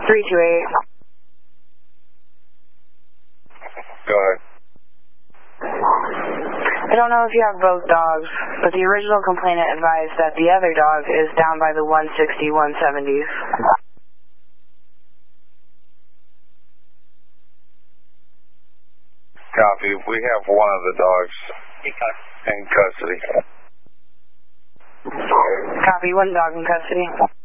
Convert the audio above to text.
328. Go ahead. I don't know if you have both dogs, but the original complainant advised that the other dog is down by the 160, 170s. Copy. We have one of the dogs in custody. Copy. One dog in custody.